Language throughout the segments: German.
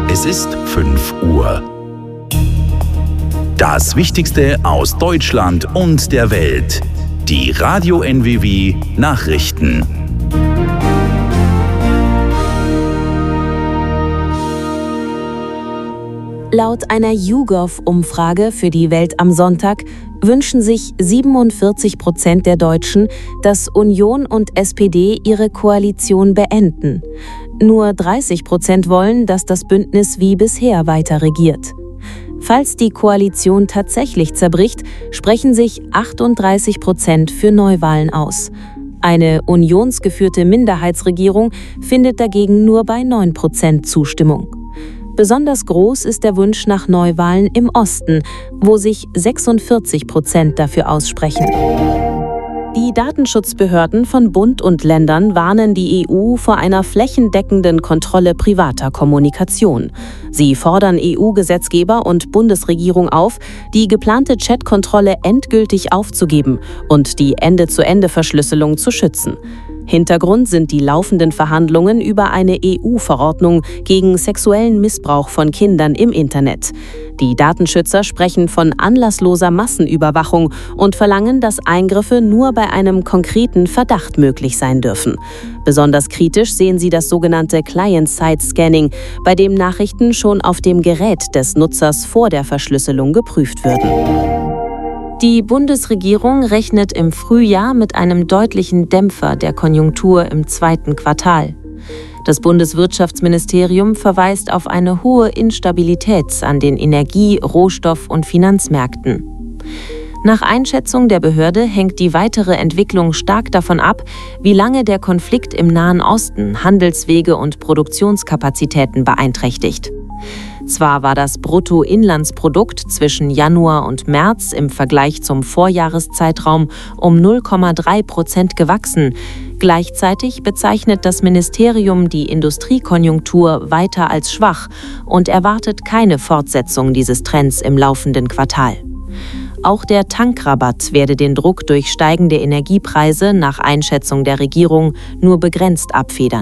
Es ist 5 Uhr. Das Wichtigste aus Deutschland und der Welt. Die Radio NWW Nachrichten. Laut einer YouGov-Umfrage für die Welt am Sonntag wünschen sich 47% der Deutschen, dass Union und SPD ihre Koalition beenden. Nur 30% wollen, dass das Bündnis wie bisher weiter regiert. Falls die Koalition tatsächlich zerbricht, sprechen sich 38% für Neuwahlen aus. Eine unionsgeführte Minderheitsregierung findet dagegen nur bei 9% Zustimmung. Besonders groß ist der Wunsch nach Neuwahlen im Osten, wo sich 46% dafür aussprechen. Die Datenschutzbehörden von Bund und Ländern warnen die EU vor einer flächendeckenden Kontrolle privater Kommunikation. Sie fordern EU-Gesetzgeber und Bundesregierung auf, die geplante Chatkontrolle endgültig aufzugeben und die Ende-zu-Ende-Verschlüsselung zu schützen. Hintergrund sind die laufenden Verhandlungen über eine EU-Verordnung gegen sexuellen Missbrauch von Kindern im Internet. Die Datenschützer sprechen von anlassloser Massenüberwachung und verlangen, dass Eingriffe nur bei einem konkreten Verdacht möglich sein dürfen. Besonders kritisch sehen sie das sogenannte Client-Side-Scanning, bei dem Nachrichten schon auf dem Gerät des Nutzers vor der Verschlüsselung geprüft würden. Die Bundesregierung rechnet im Frühjahr mit einem deutlichen Dämpfer der Konjunktur im zweiten Quartal. Das Bundeswirtschaftsministerium verweist auf eine hohe Instabilität an den Energie-, Rohstoff- und Finanzmärkten. Nach Einschätzung der Behörde hängt die weitere Entwicklung stark davon ab, wie lange der Konflikt im Nahen Osten Handelswege und Produktionskapazitäten beeinträchtigt. Zwar war das Bruttoinlandsprodukt zwischen Januar und März im Vergleich zum Vorjahreszeitraum um 0,3% gewachsen. Gleichzeitig bezeichnet das Ministerium die Industriekonjunktur weiter als schwach und erwartet keine Fortsetzung dieses Trends im laufenden Quartal. Auch der Tankrabatt werde den Druck durch steigende Energiepreise nach Einschätzung der Regierung nur begrenzt abfedern.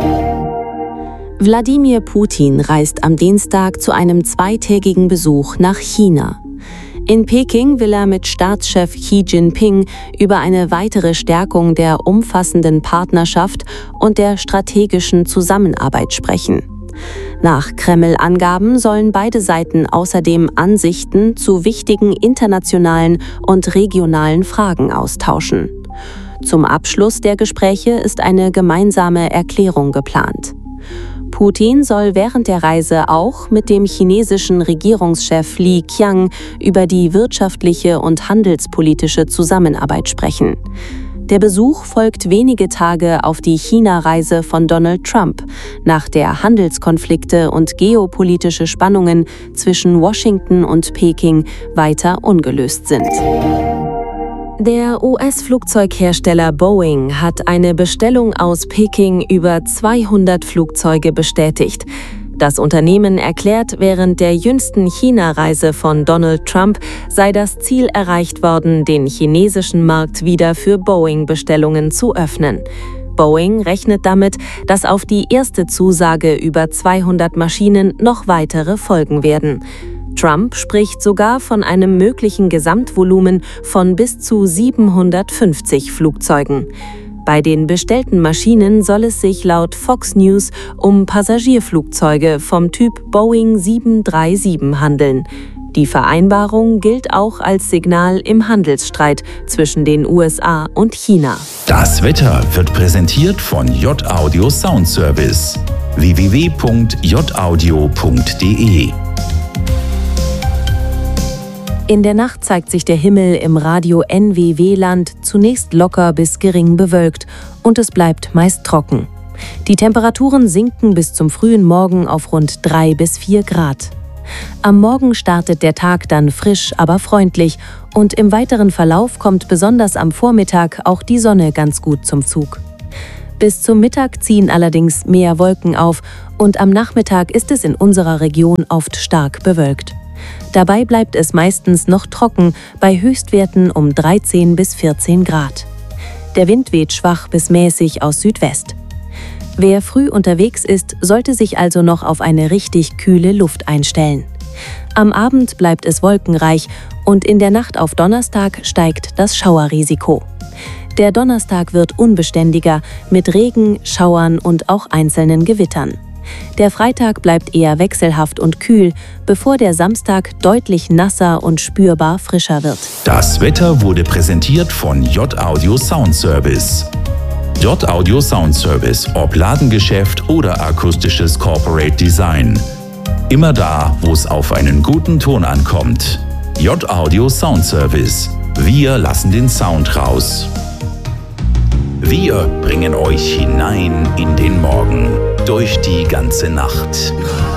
Wladimir Putin reist am Dienstag zu einem zweitägigen Besuch nach China. In Peking will er mit Staatschef Xi Jinping über eine weitere Stärkung der umfassenden Partnerschaft und der strategischen Zusammenarbeit sprechen. Nach Kreml-Angaben sollen beide Seiten außerdem Ansichten zu wichtigen internationalen und regionalen Fragen austauschen. Zum Abschluss der Gespräche ist eine gemeinsame Erklärung geplant. Putin soll während der Reise auch mit dem chinesischen Regierungschef Li Qiang über die wirtschaftliche und handelspolitische Zusammenarbeit sprechen. Der Besuch folgt wenige Tage auf die China-Reise von Donald Trump, nach der Handelskonflikte und geopolitische Spannungen zwischen Washington und Peking weiter ungelöst sind. Der US-Flugzeughersteller Boeing hat eine Bestellung aus Peking über 200 Flugzeuge bestätigt. Das Unternehmen erklärt, während der jüngsten China-Reise von Donald Trump sei das Ziel erreicht worden, den chinesischen Markt wieder für Boeing-Bestellungen zu öffnen. Boeing rechnet damit, dass auf die erste Zusage über 200 Maschinen noch weitere folgen werden. Trump spricht sogar von einem möglichen Gesamtvolumen von bis zu 750 Flugzeugen. Bei den bestellten Maschinen soll es sich laut Fox News um Passagierflugzeuge vom Typ Boeing 737 handeln. Die Vereinbarung gilt auch als Signal im Handelsstreit zwischen den USA und China. Das Wetter wird präsentiert von J-Audio Soundservice. www.jaudio.de. In der Nacht zeigt sich der Himmel im Radio NWW-Land zunächst locker bis gering bewölkt und es bleibt meist trocken. Die Temperaturen sinken bis zum frühen Morgen auf rund 3 bis 4 Grad. Am Morgen startet der Tag dann frisch, aber freundlich und im weiteren Verlauf kommt besonders am Vormittag auch die Sonne ganz gut zum Zug. Bis zum Mittag ziehen allerdings mehr Wolken auf und am Nachmittag ist es in unserer Region oft stark bewölkt. Dabei bleibt es meistens noch trocken, bei Höchstwerten um 13 bis 14 Grad. Der Wind weht schwach bis mäßig aus Südwest. Wer früh unterwegs ist, sollte sich also noch auf eine richtig kühle Luft einstellen. Am Abend bleibt es wolkenreich und in der Nacht auf Donnerstag steigt das Schauerrisiko. Der Donnerstag wird unbeständiger mit Regen, Schauern und auch einzelnen Gewittern. Der Freitag bleibt eher wechselhaft und kühl, bevor der Samstag deutlich nasser und spürbar frischer wird. Das Wetter wurde präsentiert von J-Audio Soundservice. J-Audio Soundservice, ob Ladengeschäft oder akustisches Corporate Design. Immer da, wo es auf einen guten Ton ankommt. J-Audio Soundservice. Wir lassen den Sound raus. Wir bringen euch hinein in den Morgen, durch die ganze Nacht.